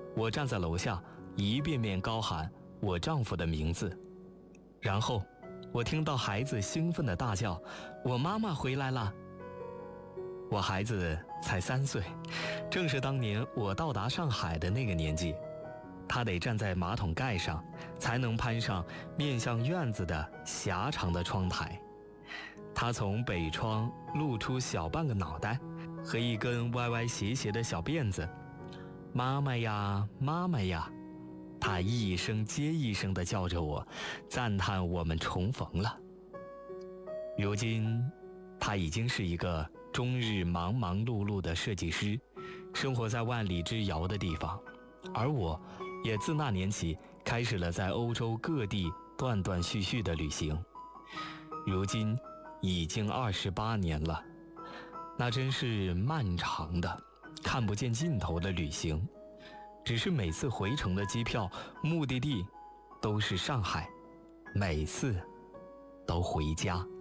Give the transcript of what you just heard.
我站在楼下，一遍遍高喊我丈夫的名字。然后我听到孩子兴奋地大叫：我妈妈回来了。我孩子才3岁，正是当年我到达上海的那个年纪。他得站在马桶盖上，才能攀上面向院子的狭长的窗台。他从北窗露出小半个脑袋和一根歪歪斜斜的小辫子。妈妈呀，妈妈呀，他一声接一声地叫着我，赞叹我们重逢了。如今他已经是一个终日忙忙碌碌的设计师，生活在万里之遥的地方，而我也自那年起开始了在欧洲各地断断续续的旅行。如今已经28年了，那真是漫长的看不见尽头的旅行。只是每次回程的机票目的地都是上海，每次都回家。